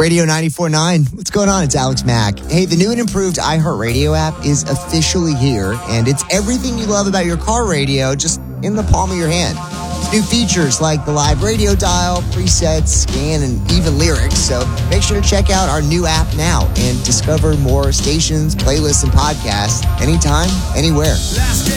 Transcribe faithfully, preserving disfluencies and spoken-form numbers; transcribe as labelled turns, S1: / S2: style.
S1: Radio ninety-four point nine. What's going on? It's Alex Mack. Hey, the new and improved iHeartRadio app is officially here, and it's everything you love about your car radio just in the palm of your hand. New features like the live radio dial, presets, scan, and even lyrics. So make sure to check out our new app now and discover more stations, playlists, and podcasts anytime, anywhere.